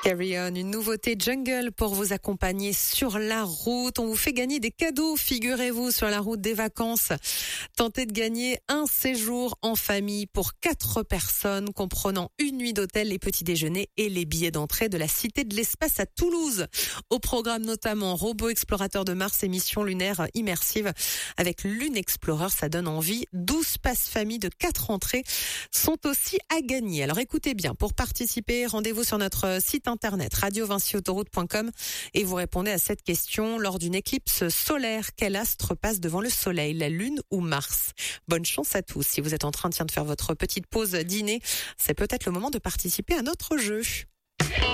Carry On, une nouveauté jungle pour vous accompagner sur la route. On vous fait gagner des cadeaux, figurez-vous, sur la route des vacances. Tentez de gagner un séjour en famille pour 4 personnes, comprenant une nuit d'hôtel, les petits déjeuners et les billets d'entrée de la Cité de l'Espace à Toulouse. Au programme notamment Robot Explorateur de Mars et mission lunaire immersive avec Lune Explorer. Ça donne envie. 12 passes famille de 4 entrées sont aussi à gagner. Alors écoutez bien, pour participer, rendez-vous sur notre site internet radiovincyautoroute.com et vous répondez à cette question. Lors d'une éclipse solaire, quel astre passe devant le soleil, la lune ou Mars? Bonne chance à tous. Si vous êtes en train de faire votre petite pause dîner, c'est peut-être le moment de participer à notre jeu.